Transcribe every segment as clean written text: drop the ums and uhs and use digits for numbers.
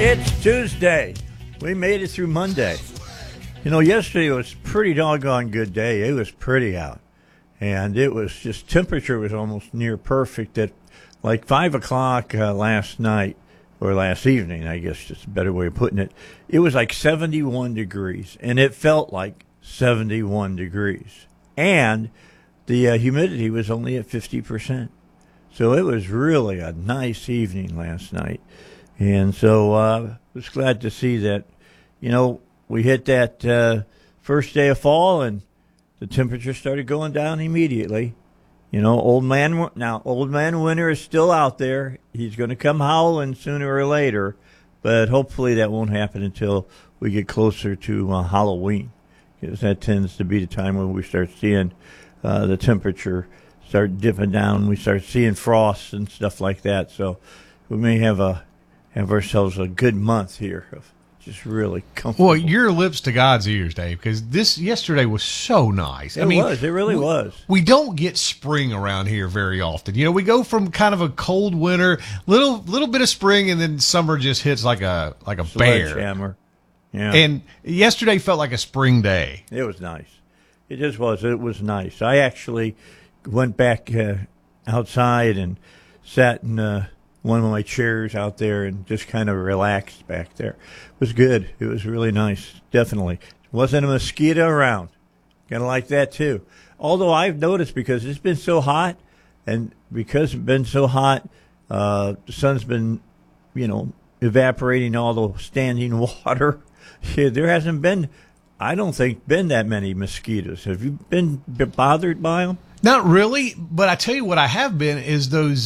It's Tuesday. We made it through Monday. You know, yesterday was a pretty doggone good day. It was pretty out. And it was just, temperature was almost near perfect at like 5 o'clock last night, or last evening, I guess is a better way of putting it. It was like 71 degrees, and it felt like 71 degrees. And the humidity was only at 50%. So it was really a nice evening last night. And so I was glad to see that, you know, we hit that first day of fall and the temperature started going down immediately. You know, old man winter is still out there. He's going to come howling sooner or later, but hopefully that won't happen until we get closer to Halloween, because that tends to be the time when we start seeing the temperature start dipping down. We start seeing frost and stuff like that. So we may have ourselves a good month here of just really comfortable. Well, your lips to God's ears, Dave, because this yesterday was so nice. It really was. We don't get spring around here very often. You know, we go from kind of a cold winter, little bit of spring, and then summer just hits like a bear. Sledgehammer. Yeah. And yesterday felt like a spring day. It was nice. It just was. It was nice. I actually went back outside and sat in one of my chairs out there and just kind of relaxed back there. It was good. It was really nice. Definitely. Wasn't a mosquito around. Kind of like that, too. Although I've noticed, because it's been so hot, and because it's been so hot, the sun's been, you know, evaporating all the standing water. Yeah, there hasn't been, I don't think, been that many mosquitoes. Have you been bothered by them? Not really, but I tell you what I have been is those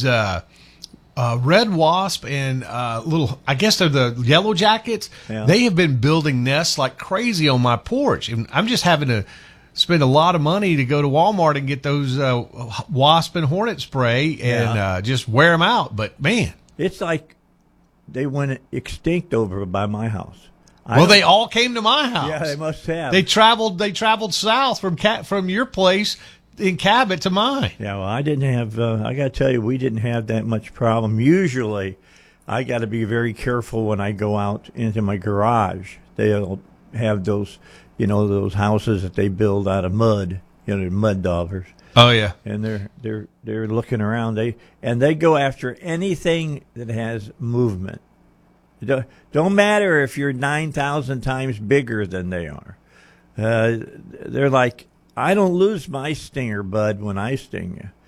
red wasp and I guess they're the yellow jackets. Yeah. They have been building nests like crazy on my porch. And I'm just having to spend a lot of money to go to Walmart and get those wasp and hornet spray and just wear them out. But, man. It's like they went extinct over by my house. Well, they all came to my house. Yeah, they must have. They traveled south from your place in Cabot to mine. Yeah, well, I didn't have, I got to tell you, we didn't have that much problem. Usually, I got to be very careful when I go out into my garage. They'll have those, you know, those houses that they build out of mud, you know, mud daubers. Oh, yeah. And they're looking around. They go after anything that has movement. Don't matter if you're 9,000 times bigger than they are. They're like, I don't lose my stinger, bud, when I sting you.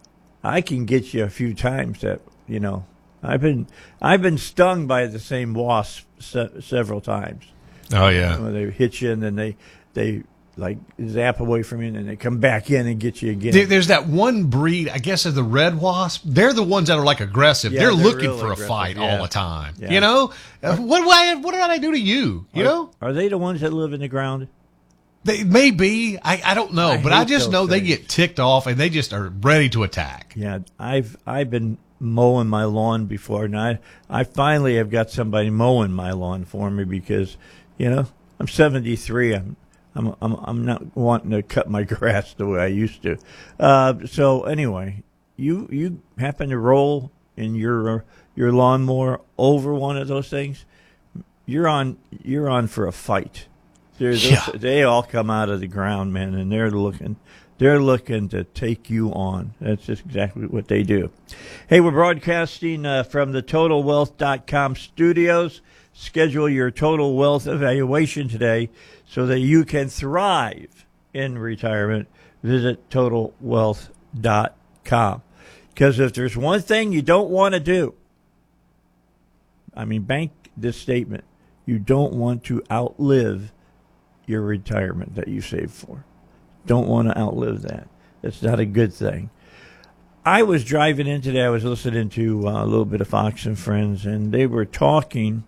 I can get you a few times that, you know, I've been stung by the same wasp several times. Oh, yeah. When they hit you and then they like zap away from you and then they come back in and get you again. There's that one breed, I guess, of the red wasp. They're the ones that are like aggressive. Yeah, they're they're looking really for a aggressive. fight all the time. Yeah. You know? What did I do to you? You know? Are they the ones that live in the ground? They may be. I don't know. But I just know they get ticked off and they just are ready to attack. Yeah, I've been mowing my lawn before, and I finally have got somebody mowing my lawn for me because, you know, I'm 73. I'm not wanting to cut my grass the way I used to. So anyway, you happen to roll in your lawnmower over one of those things, you're on for a fight. They all come out of the ground, man, and they're looking to take you on. That's just exactly what they do. Hey, we're broadcasting from the TotalWealth.com studios. Schedule your total wealth evaluation today so that you can thrive in retirement. Visit TotalWealth.com. Because if there's one thing you don't want to do, bank this statement, you don't want to outlive your retirement that you saved for. Don't want to outlive that. That's not a good thing. I was driving in today. I was listening to a little bit of Fox and Friends, and they were talking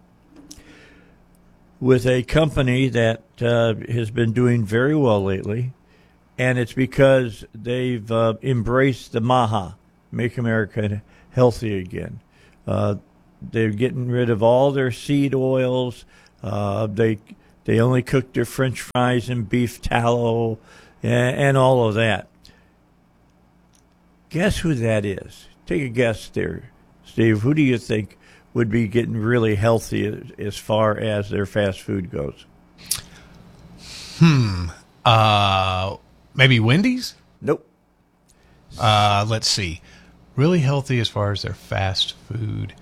with a company that has been doing very well lately, and it's because they've embraced the MAHA, Make America Healthy Again. They're getting rid of all their seed oils. They only cook their French fries in beef tallow and all of that. Guess who that is? Take a guess there, Steve. Who do you think would be getting really healthy as far as their fast food goes? Maybe Wendy's? Nope. Let's see. Really healthy as far as their fast food.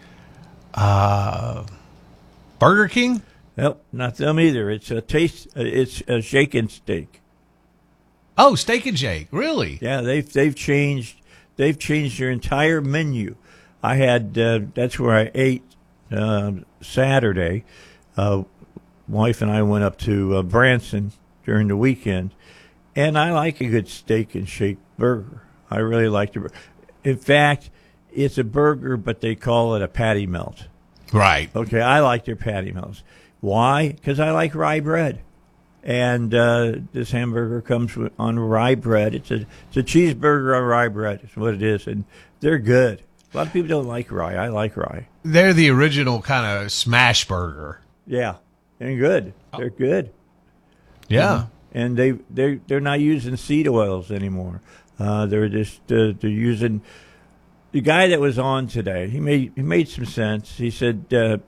Burger King? Nope, not them either. It's a taste. It's a Shake and Steak. Oh, Steak and Shake. Really? Yeah, they've changed their entire menu. I had that's where I ate Saturday. Wife and I went up to Branson during the weekend, and I like a good Steak and Shake burger. I really like the. In fact, it's a burger, but they call it a patty melt. Right. Okay, I like their patty melts. Why? Because I like rye bread. And this hamburger comes on rye bread. It's a cheeseburger on rye bread. Is what it is, and they're good. A lot of people don't like rye. I like rye. They're the original kind of smash burger. Yeah, they're good. They're good. Yeah, and they're not using seed oils anymore. They're just they're using. The guy that was on today, he made some sense. He said,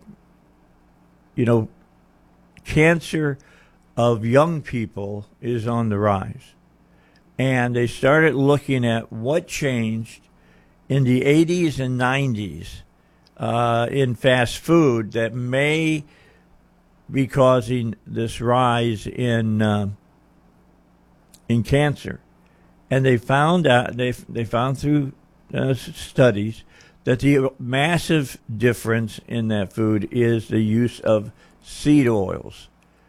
cancer of young people is on the rise. And they started looking at what changed in the 80s and 90s in fast food that may be causing this rise in cancer. And they found out they found through studies that the massive difference in that food is the use of seed oils.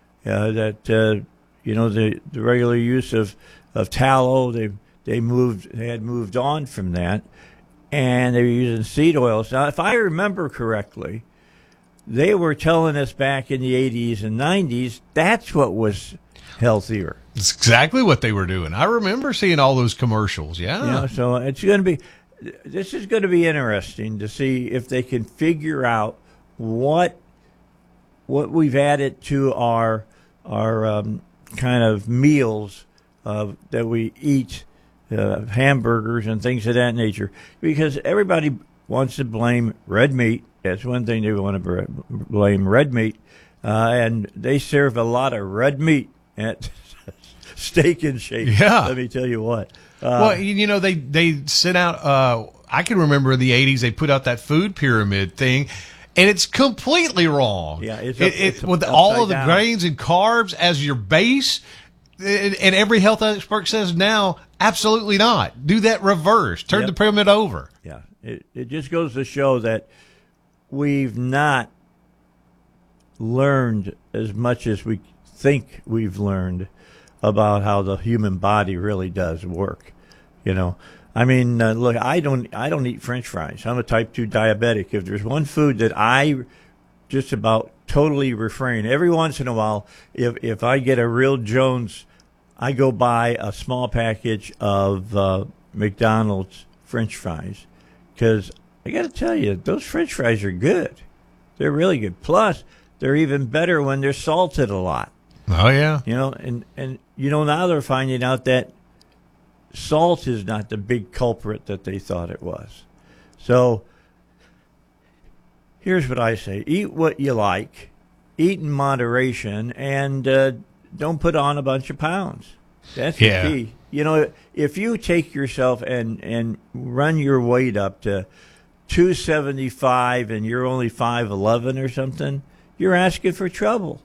The regular use of tallow, they had moved on from that, and they were using seed oils. Now, if I remember correctly, they were telling us back in the 80s and 90s that's what was healthier. It's exactly what they were doing. I remember seeing all those commercials. Yeah. So this is going to be interesting to see if they can figure out what we've added to our kind of meals that we eat, hamburgers and things of that nature, because everybody wants to blame red meat. That's one thing they want to blame red meat, and they serve a lot of red meat at Steak and Shake. Yeah, let me tell you what. Well, they sent out. I can remember in the 80s they put out that food pyramid thing. And it's completely wrong. Yeah, it's with all of the grains and carbs as your base, and every health expert says now, absolutely not. Do that reverse. Turn the pyramid over. Yeah, it just goes to show that we've not learned as much as we think we've learned about how the human body really does work. I mean, look, I don't eat French fries. I'm a type 2 diabetic. If there's one food that I just about totally refrain, every once in a while, if I get a real Jones, I go buy a small package of McDonald's French fries, because I got to tell you, those French fries are good. They're really good. Plus, they're even better when they're salted a lot. Oh yeah. And now they're finding out that salt is not the big culprit that they thought it was. So here's what I say. Eat what you like, eat in moderation, and don't put on a bunch of pounds. That's the key. If you take yourself and run your weight up to 275 and you're only 5'11" or something, you're asking for trouble.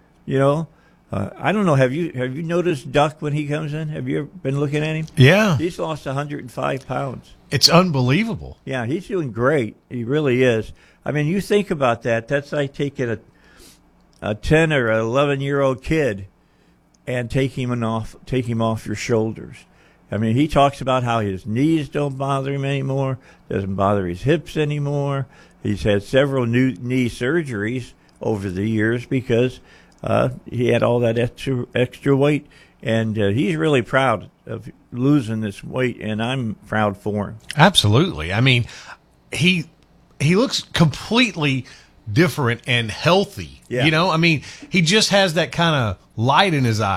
I don't know. Have you noticed Duck when he comes in? Have you ever been looking at him? Yeah. He's lost 105 pounds. It's unbelievable. Yeah, he's doing great. He really is. I mean, you think about that. That's like taking a 10 or 11-year-old kid and take him off your shoulders. I mean, he talks about how his knees don't bother him anymore, doesn't bother his hips anymore. He's had several new knee surgeries over the years because he had all that extra weight, and he's really proud of losing this weight, and I'm proud for him. Absolutely. I mean, he looks completely different and healthy. Yeah. I mean, he just has that kind of light in his eye.